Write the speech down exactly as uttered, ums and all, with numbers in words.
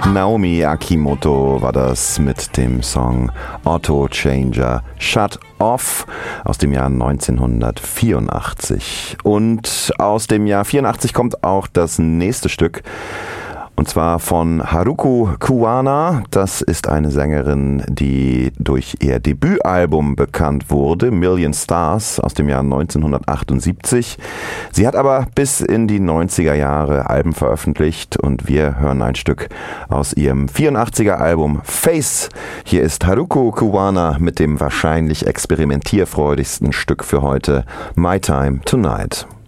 Naomi Akimoto war das mit dem Song Auto Changer Shut Off aus dem Jahr neunzehnhundertvierundachtzig. Und aus dem Jahr vierundachtzig kommt auch das nächste Stück. Und zwar von Haruko Kuwahara. Das ist eine Sängerin, die durch ihr Debütalbum bekannt wurde, Million Stars aus dem Jahr neunzehnhundertachtundsiebzig. Sie hat aber bis in die neunziger Jahre Alben veröffentlicht und wir hören ein Stück aus ihrem vierundachtziger Album Face. Hier ist Haruko Kuwahara mit dem wahrscheinlich experimentierfreudigsten Stück für heute, My Time Tonight.